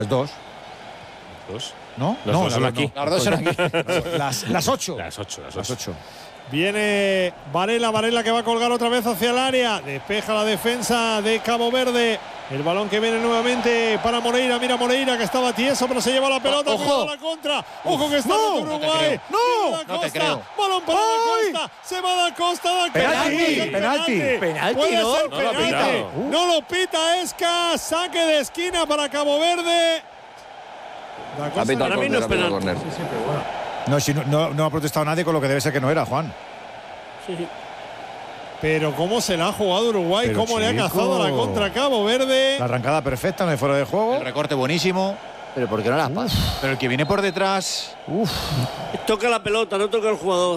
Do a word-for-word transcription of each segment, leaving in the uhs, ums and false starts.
Las dos. ¿Dos? ¿No? Los no, dos son la- aquí. no. Las dos son aquí. Las, las ocho. Las ocho, las Las ocho. ocho. Viene Varela, Varela que va a colgar otra vez hacia el área. Despeja la defensa de Cabo Verde. El balón que viene nuevamente para Moreira. Mira Moreira que estaba tieso, pero se lleva la pelota. Ojo. Cuidado la contra. Ojo que está No, en Uruguay. no Viene Da no te Costa. creo. Balón para ¡Ay! Da Costa. Se va Da Costa. Da Penalti, Puede ser penalti, penalti, Puede ¿no? ser No lo ha penalti. pitado. No lo pita Esca. Saque de esquina para Cabo Verde. Da Costa. Ha pitado Para mí no es córner, ha pitado penalti. córner. Sí, sí, pero bueno. No, si no, no, no ha protestado nadie con lo que debe ser que no era, Juan. Sí, sí. Pero cómo se la ha jugado Uruguay, Pero, cómo le ha chico. cazado a la contra Cabo Verde. La arrancada perfecta, no hay fuera de juego. El recorte buenísimo, Pero ¿por qué no la pasa? pero el que viene por detrás. Toca la pelota, no toca el jugador.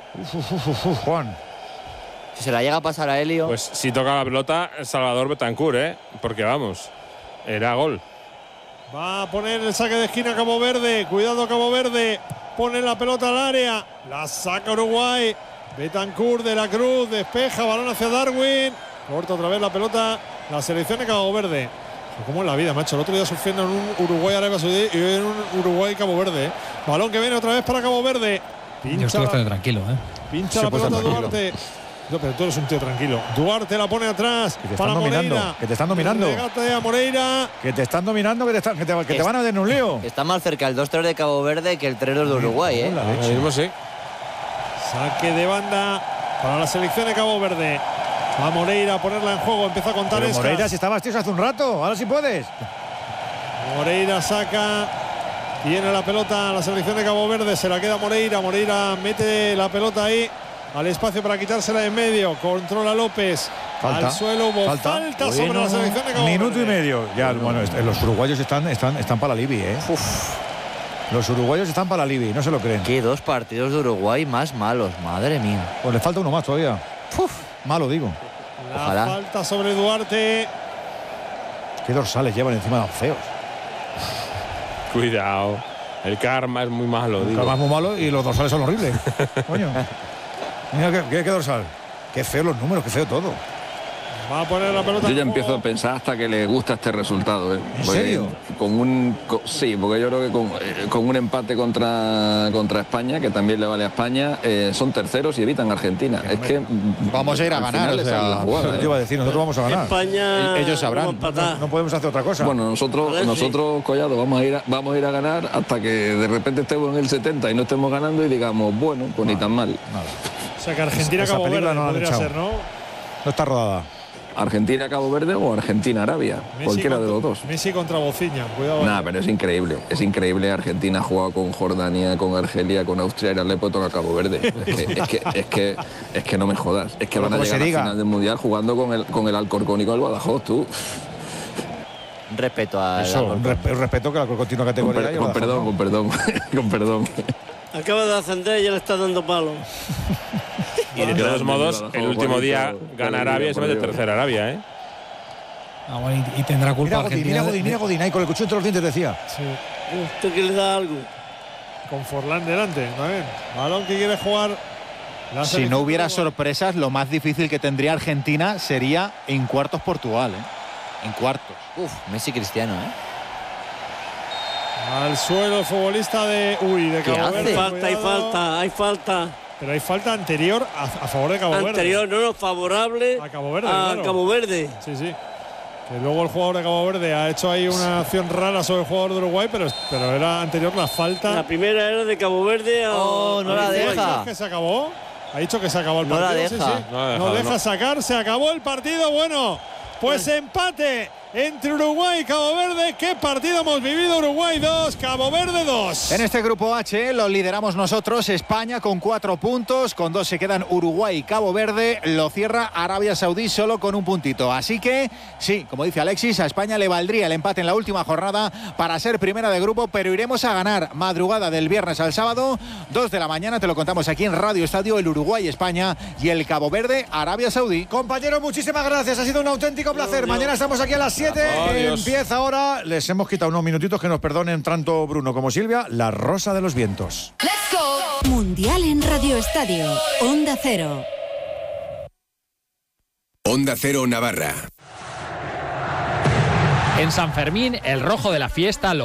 Juan. Si se la llega a pasar a Helio. Pues si toca la pelota, Salvador Betancur, ¿eh? Porque vamos, era gol. Va a poner el saque de esquina Cabo Verde. Cuidado Cabo Verde. Pone la pelota al área. La saca Uruguay. Betancur de la Cruz. Despeja. Balón hacia Darwin. Corta otra vez la pelota. La selección de Cabo Verde. Como en la vida, macho. El otro día sufriendo en un Uruguay-Arabia Saudí y hoy en un Uruguay-Cabo Verde. ¿eh? Balón que viene otra vez para Cabo Verde. Yo Pincha estoy la, bastante tranquilo, ¿eh? pincha Se la puede estar pelota tranquilo. Duarte. No, pero tú eres un tío tranquilo. Duarte la pone atrás. Que te para están dominando, Moreira. que te están dominando. Regate a Moreira. Que te están dominando, que te, están, que te, que te van a meter en un lío. Está más cerca el dos tres de Cabo Verde que el tres dos de Uruguay, ¿eh? Hola, Ahora leche. mismo sí. Saque de banda para la selección de Cabo Verde. Va Moreira a ponerla en juego. Empieza a contar Pero Escas. Moreira, si estabas tieso hace un rato, ahora sí puedes. Moreira saca. Tiene la pelota la selección de Cabo Verde. Se la queda Moreira. Moreira mete la pelota ahí al espacio para quitársela de en medio. Controla López. Falta, al suelo hubo falta, falta. sobre Bueno, la selección de Cabo Minuto Verde. y medio. Ya, bueno, est- los uruguayos están, están, están para la Libi, ¿eh? Los uruguayos están para la Libi, no se lo creen. Qué dos partidos de Uruguay más malos, madre mía. Pues le falta uno más todavía. Malo, digo. La Ojalá. falta sobre Duarte. Qué dorsales llevan encima de feos. Cuidado. El karma es muy malo, digo. Además muy malo y los dorsales son horribles. Coño. Mira qué, qué, qué dorsal. Qué feo los números, qué feo todo. Va a poner la pelota. Yo en ya juego. empiezo a pensar hasta que le gusta este resultado. ¿eh? ¿En Porque serio? Con un, co- sí, porque yo creo que con, eh, con un empate contra, contra España, que también le vale a España, eh, son terceros y evitan a Argentina. Es que mm, Vamos a ir a al ganar, final o le sea, sale la jugada, Yo ¿eh? te iba a decir, nosotros vamos a ganar. España. Ellos sabrán. vamos a empatar. No podemos hacer otra cosa. Bueno, nosotros, Vale, sí. nosotros Collado, vamos a ir a, vamos a ir a ganar hasta que de repente estemos en el setenta y no estemos ganando y digamos, bueno, pues ni tan mal. O sea que Argentina Esa Cabo película Verde no la han podría echado. ser, ¿no? No está rodada. Argentina, Cabo Verde o Argentina, Arabia. Messi Cualquiera de contra- los dos. Messi contra Bociña. Cuidado. Nada, pero es increíble, es increíble. Argentina ha jugado con Jordania, con Argelia, con Austria y ahora le puede tocar a Cabo Verde. Es que, es que, es que, es que no me jodas. Es que Pero van a como llegar se a la diga. final del Mundial jugando con el, con el Alcorcón y con el Badajoz, tú. Un respeto a Eso, un, resp- un respeto que la continua Con, categoría. per- y con Badajoz, perdón, ¿no? con perdón, con perdón. Acaba de ascender y ya le está dando palo. Y de todos modos, el último día gana Arabia y se mete tercera Arabia, ¿eh? Ah, bueno, y, y tendrá culpa Mira Godín, Argentina. mira de- Godín, mira Godín, ahí con el cuchillo entre los dientes decía. Sí. Esto que le da algo. Con Forlán delante. También. Balón que quiere jugar. la Si selección no de hubiera Uruguay. sorpresas, lo más difícil que tendría Argentina sería en cuartos Portugal, ¿eh? En cuartos. Uf, Messi Cristiano, ¿eh? Al suelo el futbolista de. Uy, de ¿Qué Cabo hace? Verde. Hay falta, hay cuidado. falta, hay falta. Pero hay falta anterior a, a favor de Cabo Anterior, no, no, favorable A Cabo Verde, a claro. Cabo Verde. Verde. Sí, sí. Que luego el jugador de Cabo Verde ha hecho ahí una acción rara sobre el jugador de Uruguay, pero, pero era anterior la falta. La primera era de Cabo Verde a. Oh, no a la Uruguay. deja. Que se acabó. Ha dicho que se acabó el No la partido. sí, deja. sí. No la ha No dejado, deja no. sacar, se acabó el partido. Bueno, pues empate entre Uruguay y Cabo Verde. ¿Qué partido hemos vivido? Uruguay dos, Cabo Verde dos. En este grupo H lo lideramos nosotros, España con cuatro puntos, con dos se quedan Uruguay y Cabo Verde, lo cierra Arabia Saudí solo con un puntito. Así que, sí, como dice Alexis, a España le valdría el empate en la última jornada para ser primera de grupo, pero iremos a ganar madrugada del viernes al sábado, dos de la mañana, te lo contamos aquí en Radio Estadio, el Uruguay-España y el Cabo Verde-Arabia Saudí. Compañeros, muchísimas gracias. Ha sido un auténtico placer. Mañana estamos aquí a las siete. Adiós. Empieza ahora. Les hemos quitado unos minutitos, que nos perdonen tanto Bruno como Silvia. La Rosa de los Vientos. Mundial en Radio Estadio. Onda Cero. Onda Cero Navarra. En San Fermín, el rojo de la fiesta lo